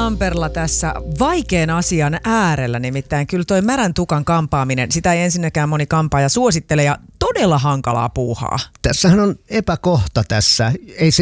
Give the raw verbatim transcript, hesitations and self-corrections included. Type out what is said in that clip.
Tamperella tässä vaikean asian äärellä, nimittäin kyllä toi märän tukan kampaaminen, sitä ei ensinnäkään moni kampaaja suosittele ja todella hankalaa puuhaa. Tässähän on epäkohta tässä. Ei se